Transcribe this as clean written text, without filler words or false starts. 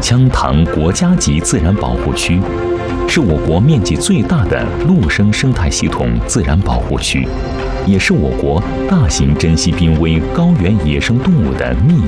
羌塘国家级自然保护区，是我国面积最大的陆生生态系统自然保护区，也是我国大型珍稀濒危高原野生动物的密